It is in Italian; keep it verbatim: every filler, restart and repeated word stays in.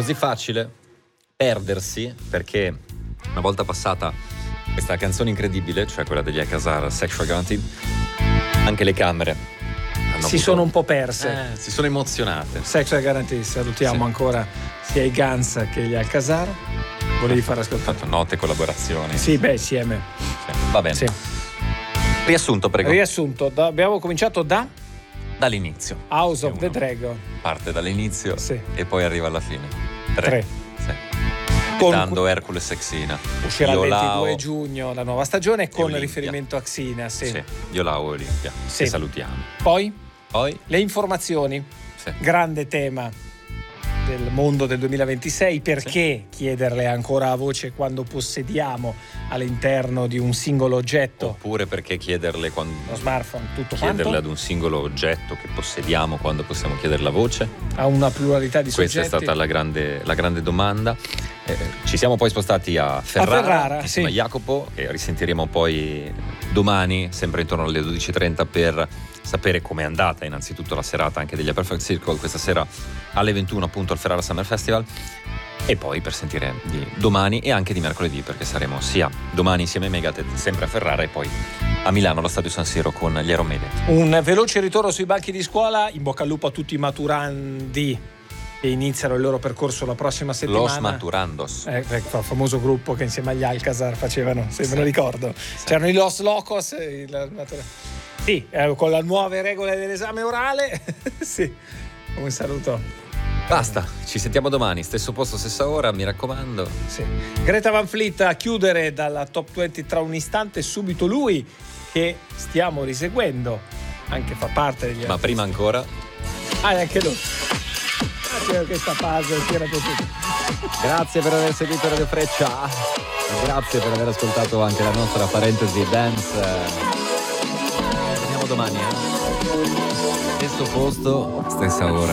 così facile perdersi, perché una volta passata questa canzone incredibile, cioè quella degli Alcazar, Sexual Guaranteed, anche le camere hanno si avuto... sono un po' perse. Eh, si sono emozionate. Sexual Guaranteed, salutiamo Sì. ancora sia i Guns che gli Alcazar. Volevi far ascoltare? Fatto note collaborazioni. Sì, beh, insieme. Sì. Va bene. Sì. Riassunto, prego. Riassunto, da- abbiamo cominciato da Dall'inizio. House of Uno the Dragon. Parte dall'inizio Sì. e poi arriva alla fine. Tre. Tre. Sì. Con- Dando Hercules e Xena. Uscirà il Iolao ventidue giugno la nuova stagione con Olimpia. riferimento a Xena. Sì. Sì. Iolao e Olimpia. Sì. Ti salutiamo. Poi Poi? le informazioni. Sì. Grande tema del mondo del duemilaventisei, perché chiederle ancora a voce quando possediamo all'interno di un singolo oggetto Oppure perché chiederle quando... lo smartphone, tutto chiederle quanto, ad un singolo oggetto che possediamo quando possiamo chiedere la voce? ha una pluralità di Questa soggetti. è stata la grande, la grande domanda. Eh, ci siamo poi spostati a Ferrara, A Ferrara, insieme sì. a Jacopo, e risentiremo poi domani, sempre intorno alle dodici e trenta, per sapere com'è andata innanzitutto la serata anche degli A Perfect Circle questa sera alle ventuno, appunto al Ferrara Summer Festival, e poi per sentire di domani e anche di mercoledì, perché saremo sia domani insieme ai Megadeth sempre a Ferrara e poi a Milano allo Stadio San Siro con gli Iron Maiden. Un veloce ritorno sui banchi di scuola, in bocca al lupo a tutti i maturandi che iniziano il loro percorso la prossima settimana. Los Maturandos. Eh, ecco, il famoso gruppo che insieme agli Alcazar facevano, se me Sì. lo ricordo. Sì. C'erano i Los Locos e il Matura- Sì, eh, con le nuove regole dell'esame orale. Sì, un saluto. Basta, ci sentiamo domani, stesso posto, stessa ora, mi raccomando. Sì. Greta Van Fleet a chiudere dalla top venti tra un istante, subito lui che stiamo riseguendo, anche fa parte degli Ma prima ancora, Ah, e anche lui. Grazie per questa puzzle, ti era piaciuta. Grazie per aver seguito Radio Freccia e grazie per aver ascoltato anche la nostra parentesi dance. Vediamo domani, eh? Stesso posto, stessa ora.